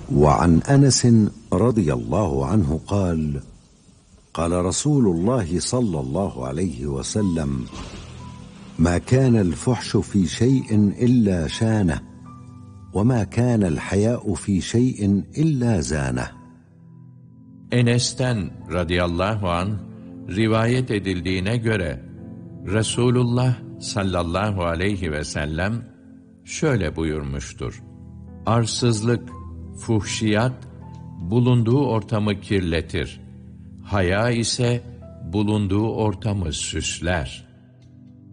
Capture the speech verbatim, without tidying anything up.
وعن أنس رضي الله عنه قال قال رسول الله صلى الله عليه وسلم ما كان الفحش في شيء إلا شانه وما كان الحياء في شيء إلا زانه. Enes'ten radıyallahu anh rivayet edildiğine göre Resulullah sallallahu aleyhi ve sellem şöyle buyurmuştur: Arsızlık, fuhşiyat bulunduğu ortamı kirletir. Haya ise bulunduğu ortamı süsler.